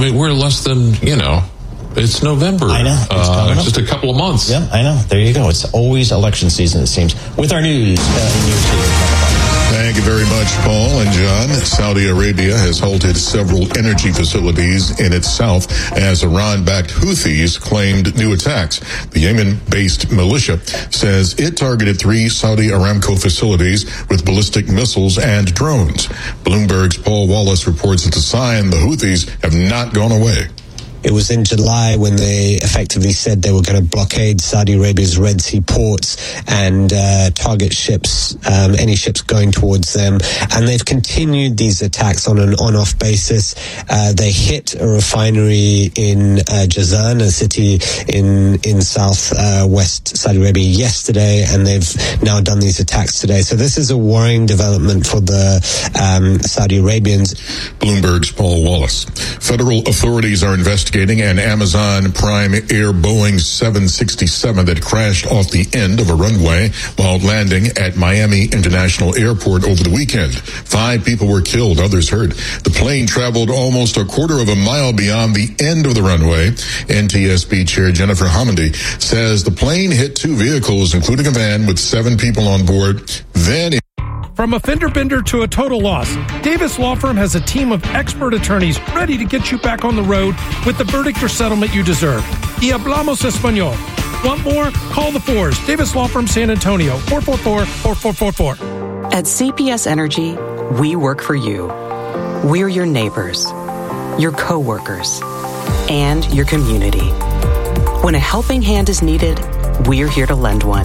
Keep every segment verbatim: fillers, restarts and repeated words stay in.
mean, we're less than, you know, it's November. I know. It's uh, just a couple of months. Yeah, I know. There you go. It's always election season, it seems. With our news, uh, news Thank you very much, Paul and John. Saudi Arabia has halted several energy facilities in its south as Iran-backed Houthis claimed new attacks. The Yemen-based militia says it targeted three Saudi Aramco facilities with ballistic missiles and drones. Bloomberg's Paul Wallace reports it's a sign the Houthis have not gone away. It was in July when they effectively said they were going to blockade Saudi Arabia's Red Sea ports and uh, target ships, um, any ships going towards them. And they've continued these attacks on an on-off basis. Uh, they hit a refinery in uh, Jazan, a city in in south uh, west Saudi Arabia yesterday, and they've now done these attacks today. So this is a worrying development for the um, Saudi Arabians. Bloomberg's Paul Wallace. Federal authorities are investigating an Amazon Prime Air Boeing seven sixty-seven that crashed off the end of a runway while landing at Miami International Airport over the weekend. Five people were killed, others hurt. The plane traveled almost a quarter of a mile beyond the end of the runway. N T S B Chair Jennifer Homendy says the plane hit two vehicles, including a van with seven people on board. Then it From a fender bender to a total loss, Davis Law Firm has a team of expert attorneys ready to get you back on the road with the verdict or settlement you deserve. Y hablamos español. Want more? Call the Fours. Davis Law Firm San Antonio, four four four, four four four four. At C P S Energy, we work for you. We're your neighbors, your coworkers, and your community. When a helping hand is needed, we're here to lend one.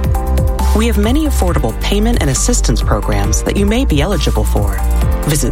We have many affordable payment and assistance programs that you may be eligible for. Visit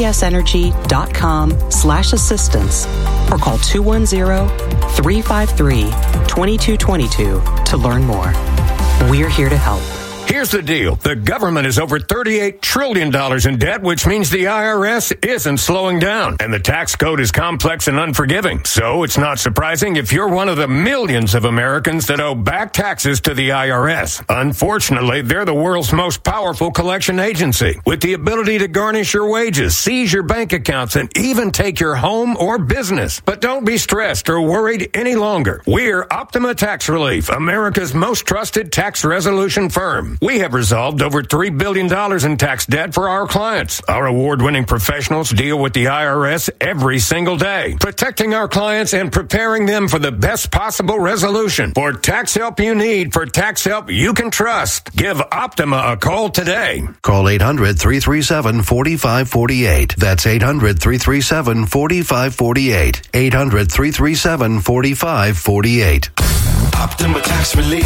cpsenergy.com slash assistance or call two one zero, three five three, two two two two to learn more. We're here to help. Here's the deal. The government is over thirty-eight trillion dollars in debt, which means the I R S isn't slowing down. And the tax code is complex and unforgiving. So it's not surprising if you're one of the millions of Americans that owe back taxes to the I R S. Unfortunately, they're the world's most powerful collection agency, with the ability to garnish your wages, seize your bank accounts, and even take your home or business. But don't be stressed or worried any longer. We're Optima Tax Relief, America's most trusted tax resolution firm. We have resolved over three billion dollars in tax debt for our clients. Our award-winning professionals deal with the I R S every single day, protecting our clients and preparing them for the best possible resolution. For tax help you need, for tax help you can trust, give Optima a call today. Call eight hundred, three three seven, four five four eight. That's eight hundred, three three seven, four five four eight. eight hundred, three three seven, four five four eight. Optima Tax Relief.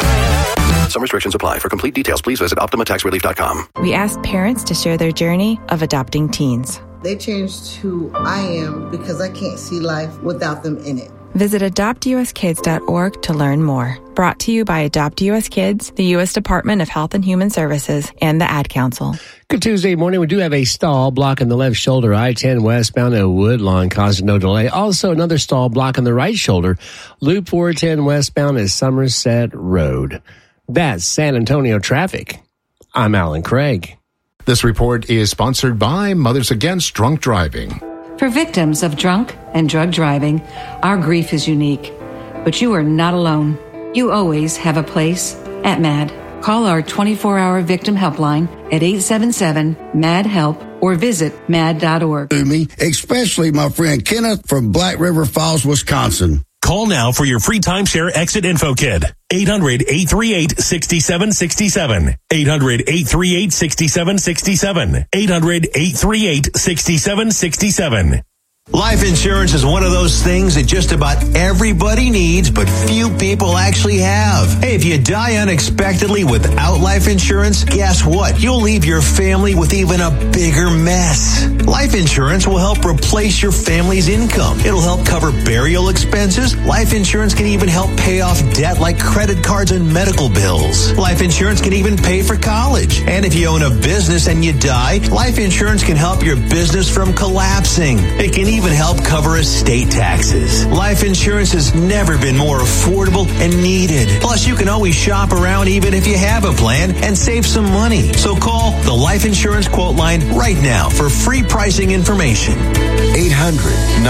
Some restrictions apply. For complete details, please visit optima tax relief dot com. We asked parents to share their journey of adopting teens. They changed who I am because I can't see life without them in it. Visit adopt u s kids dot org to learn more. Brought to you by Adopt U S Kids, the U S Department of Health and Human Services, and the Ad Council. Good Tuesday morning. We do have a stall blocking the left shoulder, I ten westbound at Woodlawn, causing no delay. Also, another stall blocking the right shoulder, Loop four ten westbound at Somerset Road. That's San Antonio traffic. I'm Alan Craig. This report is sponsored by Mothers Against Drunk Driving. For victims of drunk and drug driving, our grief is unique. But you are not alone. You always have a place at MAD. Call our twenty-four hour victim helpline at eight seven seven, M A D, HELP or visit mad dot org. Me, especially my friend Kenneth from Black River Falls, Wisconsin. Call now for your free timeshare exit info kit. eight hundred, eight three eight, six seven six seven. eight hundred, eight three eight, six seven six seven. eight hundred, eight three eight, six seven six seven. Life insurance is one of those things that just about everybody needs, but few people actually have. Hey, if you die unexpectedly without life insurance, guess what? You'll leave your family with even a bigger mess. Life insurance will help replace your family's income. It'll help cover burial expenses. Life insurance can even help pay off debt like credit cards and medical bills. Life insurance can even pay for college. And if you own a business and you die, life insurance can help your business from collapsing. It can even help cover estate taxes. Life insurance has never been more affordable and needed. Plus, you can always shop around even if you have a plan and save some money. So call the Life Insurance Quote Line right now for free pricing information. eight hundred